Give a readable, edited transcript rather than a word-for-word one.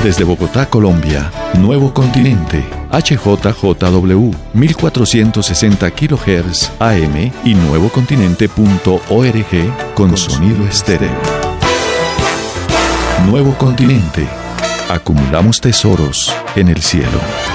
Desde Bogotá, Colombia, Nuevo Continente, HJJW, 1460 kHz AM y nuevocontinente.org con sonido estéreo. Nuevo Continente. Acumulamos tesoros en el cielo.